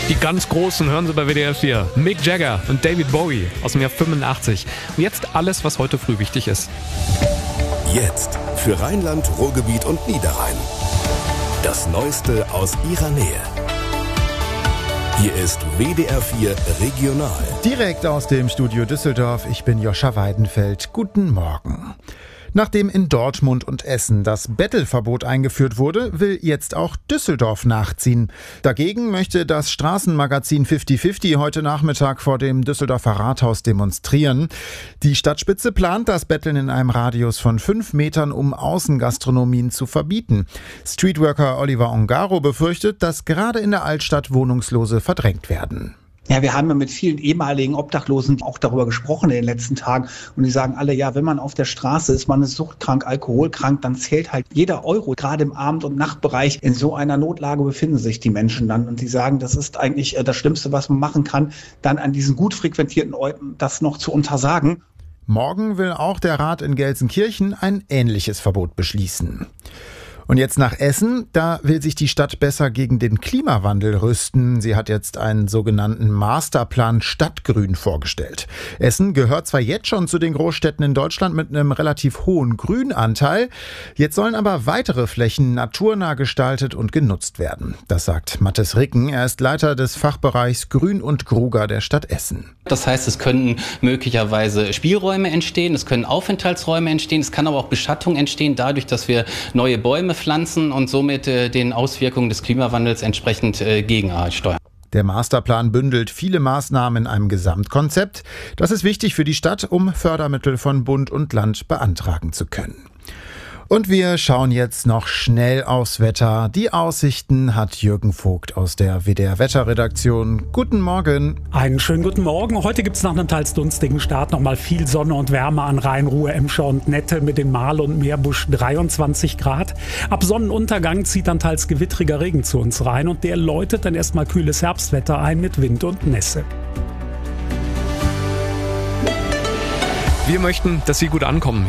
Die ganz Großen hören Sie bei WDR 4. Mick Jagger und David Bowie aus dem Jahr 85. Und jetzt alles, was heute früh wichtig ist. Jetzt für Rheinland, Ruhrgebiet und Niederrhein. Das Neueste aus Ihrer Nähe. Hier ist WDR 4 Regional. Direkt aus dem Studio Düsseldorf. Ich bin Joscha Weidenfeld. Guten Morgen. Nachdem in Dortmund und Essen das Bettelverbot eingeführt wurde, will jetzt auch Düsseldorf nachziehen. Dagegen möchte das Straßenmagazin 50/50 heute Nachmittag vor dem Düsseldorfer Rathaus demonstrieren. Die Stadtspitze plant, das Betteln in einem Radius von 5 Metern um Außengastronomien zu verbieten. Streetworker Oliver Ongaro befürchtet, dass gerade in der Altstadt Wohnungslose verdrängt werden. Ja, wir haben ja mit vielen ehemaligen Obdachlosen auch darüber gesprochen in den letzten Tagen. Und die sagen alle, ja, wenn man auf der Straße ist, man ist suchtkrank, alkoholkrank, dann zählt halt jeder Euro. Gerade im Abend- und Nachtbereich in so einer Notlage befinden sich die Menschen dann. Und die sagen, das ist eigentlich das Schlimmste, was man machen kann, dann an diesen gut frequentierten Orten das noch zu untersagen. Morgen will auch der Rat in Gelsenkirchen ein ähnliches Verbot beschließen. Und jetzt nach Essen, da will sich die Stadt besser gegen den Klimawandel rüsten. Sie hat jetzt einen sogenannten Masterplan Stadtgrün vorgestellt. Essen gehört zwar jetzt schon zu den Großstädten in Deutschland mit einem relativ hohen Grünanteil, jetzt sollen aber weitere Flächen naturnah gestaltet und genutzt werden. Das sagt Mathis Ricken, er ist Leiter des Fachbereichs Grün und Gruger der Stadt Essen. Das heißt, es können möglicherweise Spielräume entstehen, es können Aufenthaltsräume entstehen, es kann aber auch Beschattung entstehen, dadurch, dass wir neue Bäume pflanzen und somit den Auswirkungen des Klimawandels entsprechend gegensteuern. Der Masterplan bündelt viele Maßnahmen in einem Gesamtkonzept. Das ist wichtig für die Stadt, um Fördermittel von Bund und Land beantragen zu können. Und wir schauen jetzt noch schnell aufs Wetter. Die Aussichten hat Jürgen Vogt aus der WDR-Wetterredaktion. Guten Morgen. Einen schönen guten Morgen. Heute gibt es nach einem teils dunstigen Start nochmal viel Sonne und Wärme an Rhein, Ruhr, Emscher und Nette mit den Marl- und Meerbusch 23 Grad. Ab Sonnenuntergang zieht dann teils gewittriger Regen zu uns rein und der läutet dann erstmal kühles Herbstwetter ein mit Wind und Nässe. Wir möchten, dass Sie gut ankommen.